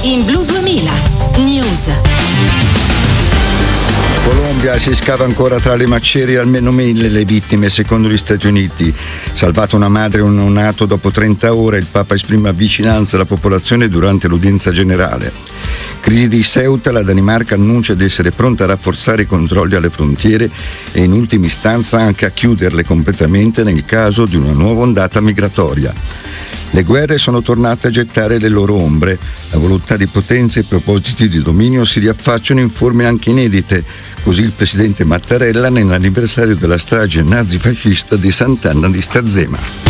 In Blu 2000 News. Colombia, si scava ancora tra le macerie, almeno 1000 le vittime secondo gli Stati Uniti. Salvata una madre e un neonato dopo 30 ore, il Papa esprime vicinanza alla popolazione durante l'udienza generale. Crisi di Ceuta, la Danimarca annuncia di essere pronta a rafforzare i controlli alle frontiere e in ultima istanza anche a chiuderle completamente nel caso di una nuova ondata migratoria. Le guerre sono tornate a gettare le loro ombre. La volontà di potenza e i propositi di dominio si riaffacciano in forme anche inedite. Così il presidente Mattarella nell'anniversario della strage nazifascista di Sant'Anna di Stazzema.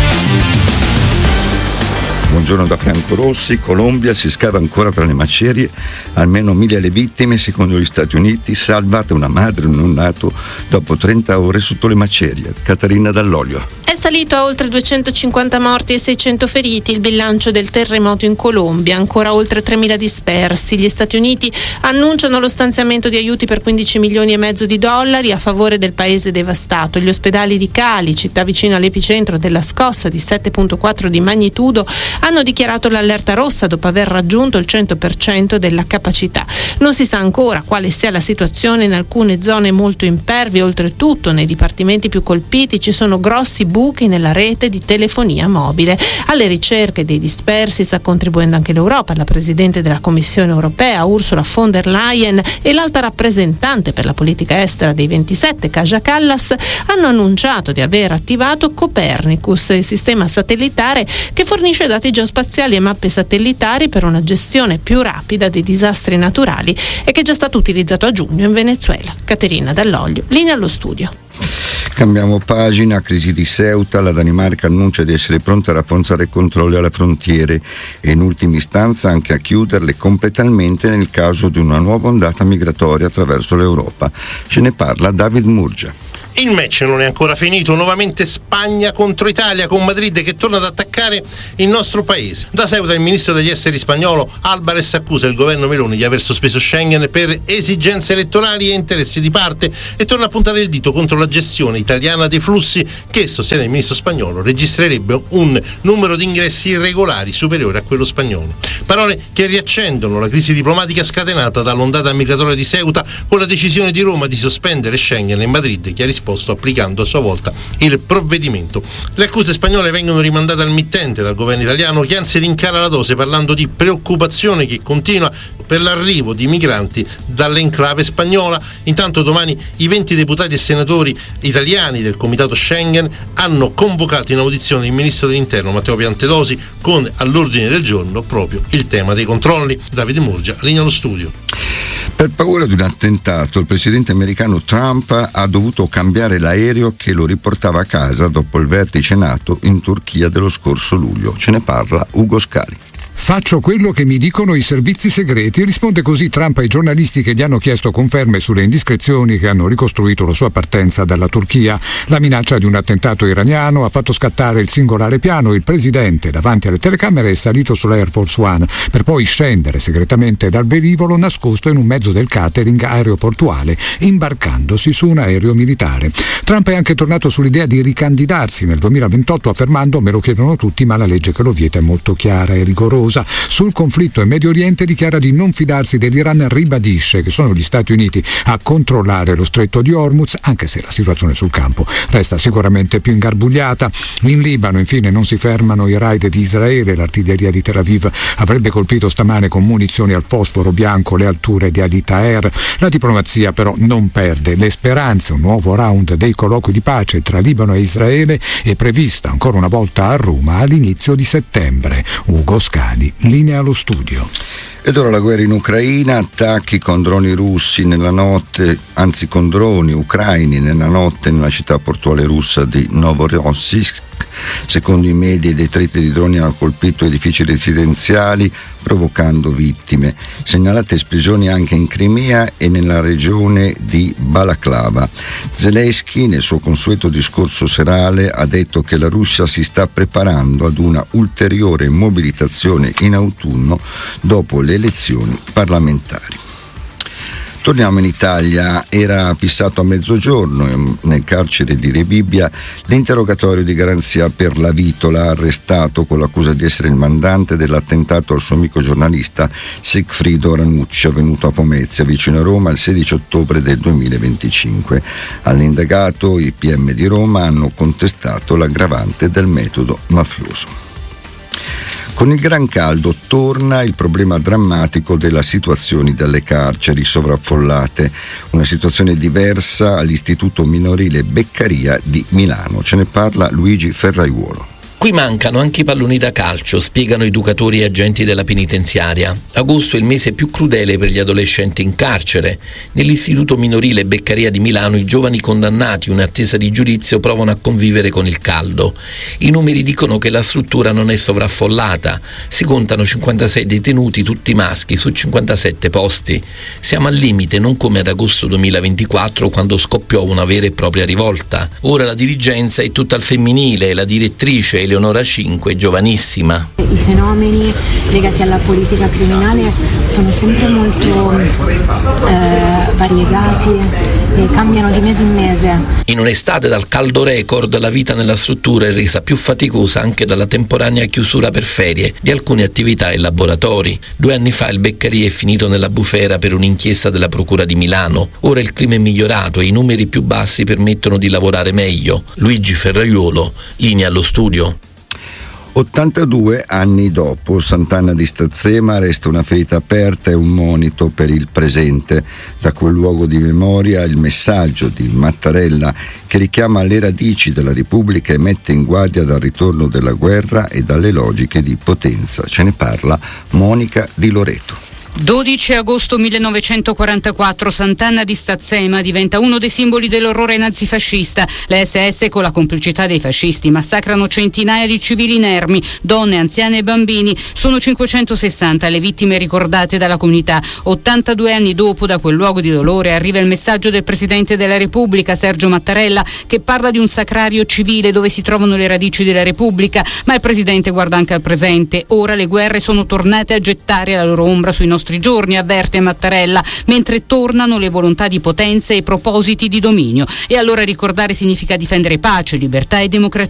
Buongiorno da Franco Rossi. Colombia, si scava ancora tra le macerie, almeno 1000 le vittime secondo gli Stati Uniti, salvata una madre e un neonato dopo 30 ore sotto le macerie. Caterina Dall'Olio. È salito a oltre 250 morti e 600 feriti il bilancio del terremoto in Colombia, ancora oltre 3.000 dispersi. Gli Stati Uniti annunciano lo stanziamento di aiuti per 15 milioni e mezzo di dollari a favore del paese devastato. Gli ospedali di Cali, città vicino all'epicentro della scossa di 7,4 di magnitudo, hanno dichiarato l'allerta rossa dopo aver raggiunto il 100% della capacità. Non si sa ancora quale sia la situazione in alcune zone molto impervie. Oltretutto, nei dipartimenti più colpiti ci sono grossi buchi nella rete di telefonia mobile. Alle ricerche dei dispersi sta contribuendo anche l'Europa. La Presidente della Commissione europea, Ursula von der Leyen, e l'alta rappresentante per la politica estera dei 27, Kaja Kallas, hanno annunciato di aver attivato Copernicus, il sistema satellitare che fornisce dati geospaziali e mappe satellitari per una gestione più rapida dei disastri naturali e che è già stato utilizzato a giugno in Venezuela. Caterina Dall'Olio, linea allo studio. Cambiamo pagina. Crisi di Ceuta, la Danimarca annuncia di essere pronta a rafforzare i controlli alle frontiere e in ultima istanza anche a chiuderle completamente nel caso di una nuova ondata migratoria attraverso l'Europa. Ce ne parla David Murgia. Il match non è ancora finito, nuovamente Spagna contro Italia, con Madrid che torna ad attaccare il nostro paese. Da Ceuta il ministro degli esteri spagnolo Álvarez accusa il governo Meloni di aver sospeso Schengen per esigenze elettorali e interessi di parte e torna a puntare il dito contro la gestione italiana dei flussi che, sostiene il ministro spagnolo, registrerebbe un numero di ingressi irregolari superiore a quello spagnolo. Parole che riaccendono la crisi diplomatica scatenata dall'ondata migratoria di Ceuta con la decisione di Roma di sospendere Schengen e Madrid, che ha risposto applicando a sua volta il provvedimento. Le accuse spagnole vengono rimandate al mittente, dal governo italiano, che anzi rincara la dose parlando di preoccupazione che continua per l'arrivo di migranti dall'enclave spagnola. Intanto domani i 20 deputati e senatori italiani del Comitato Schengen hanno convocato in audizione il ministro dell'Interno Matteo Piantedosi con all'ordine del giorno proprio il tema dei controlli. Davide Murgia, linea allo studio. Per paura di un attentato, il presidente americano Trump ha dovuto cambiare l'aereo che lo riportava a casa dopo il vertice NATO in Turchia dello scorso luglio. Ce ne parla Ugo Scali. Faccio quello che mi dicono i servizi segreti, risponde così Trump ai giornalisti che gli hanno chiesto conferme sulle indiscrezioni che hanno ricostruito la sua partenza dalla Turchia. La minaccia di un attentato iraniano ha fatto scattare il singolare piano. Il presidente, davanti alle telecamere, è salito sull'Air Force One per poi scendere segretamente dal velivolo nascosto in un mezzo del catering aeroportuale, imbarcandosi su un aereo militare. Trump è anche tornato sull'idea di ricandidarsi nel 2028 affermando: me lo chiedono tutti, ma la legge che lo vieta è molto chiara e rigorosa. Sul conflitto in Medio Oriente dichiara di non fidarsi dell'Iran, ribadisce che sono gli Stati Uniti a controllare lo stretto di Hormuz, anche se la situazione sul campo resta sicuramente più ingarbugliata. In Libano infine non si fermano i raid di Israele. L'artiglieria di Tel Aviv avrebbe colpito stamane con munizioni al fosforo bianco le alture di Ali Taher. La diplomazia però non perde le speranze. Un nuovo round dei colloqui di pace tra Libano e Israele è prevista ancora una volta a Roma all'inizio di settembre. Ugo Scali, linea allo studio. Ed ora la guerra in Ucraina, attacchi con droni russi nella notte, anzi con droni ucraini nella notte nella città portuale russa di Novorossiysk. Secondo i media, i detriti di droni hanno colpito edifici residenziali, provocando vittime. Segnalate esplosioni anche in Crimea e nella regione di Balaklava. Zelensky, nel suo consueto discorso serale, ha detto che la Russia si sta preparando ad una ulteriore mobilitazione in autunno dopo le elezioni parlamentari. Torniamo in Italia. Era fissato a mezzogiorno nel carcere di Rebibbia l'interrogatorio di garanzia per la Vitola, arrestato con l'accusa di essere il mandante dell'attentato al suo amico giornalista Sigfrido Ranucci, avvenuto a Pomezia, vicino a Roma, il 16 ottobre del 2025. All'indagato i PM di Roma hanno contestato l'aggravante del metodo mafioso. Con il gran caldo torna il problema drammatico della situazione delle carceri sovraffollate, una situazione diversa all'Istituto Minorile Beccaria di Milano. Ce ne parla Luigi Ferraiuolo. Qui mancano anche i palloni da calcio, spiegano educatori e agenti della penitenziaria. Agosto è il mese più crudele per gli adolescenti in carcere. Nell'istituto minorile Beccaria di Milano i giovani condannati in attesa di giudizio provano a convivere con il caldo. I numeri dicono che la struttura non è sovraffollata. Si contano 56 detenuti, tutti maschi, su 57 posti. Siamo al limite, non come ad agosto 2024, quando scoppiò una vera e propria rivolta. Ora la dirigenza è tutta al femminile e la direttrice Eleonora Cinque, giovanissima. I fenomeni legati alla politica criminale sono sempre molto variegati e cambiano di mese in mese. In un'estate dal caldo record la vita nella struttura è resa più faticosa anche dalla temporanea chiusura per ferie di alcune attività e laboratori. 2 anni fa il Beccaria è finito nella bufera per un'inchiesta della Procura di Milano. Ora il clima è migliorato e i numeri più bassi permettono di lavorare meglio. Luigi Ferraiuolo, linea allo studio. 82 anni dopo, Sant'Anna di Stazzema resta una ferita aperta e un monito per il presente. Da quel luogo di memoria il messaggio di Mattarella che richiama le radici della Repubblica e mette in guardia dal ritorno della guerra e dalle logiche di potenza. Ce ne parla Monica Di Loreto. 12 agosto 1944, Sant'Anna di Stazzema diventa uno dei simboli dell'orrore nazifascista. Le SS, con la complicità dei fascisti, massacrano centinaia di civili inermi, donne, anziani e bambini. Sono 560 le vittime ricordate dalla comunità. 82 anni dopo, da quel luogo di dolore, arriva il messaggio del Presidente della Repubblica, Sergio Mattarella, che parla di un sacrario civile dove si trovano le radici della Repubblica. Ma il Presidente guarda anche al presente. Ora le guerre sono tornate a gettare la loro ombra sui nostri giorni, avverte Mattarella, mentre tornano le volontà di potenza e i propositi di dominio. E allora ricordare significa difendere pace, libertà e democrazia.